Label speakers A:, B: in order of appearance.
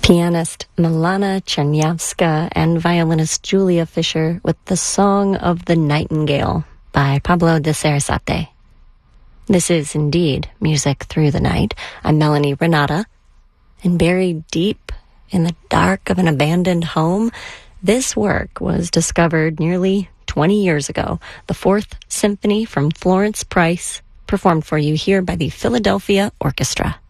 A: Pianist Milana Czerniawska and violinist Julia Fischer with The Song of the Nightingale by Pablo de Sarasate. This is indeed Music Through the Night. I'm Melanie Renata, and buried deep in the dark of an abandoned home, this work was discovered nearly 20 years ago, the Fourth Symphony from Florence Price, performed for you here by the Philadelphia Orchestra.